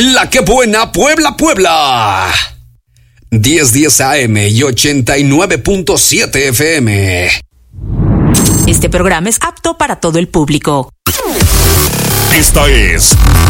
La que buena Puebla, Puebla. 1010 AM y 89.7 FM. Este programa es apto para todo el público. Esta es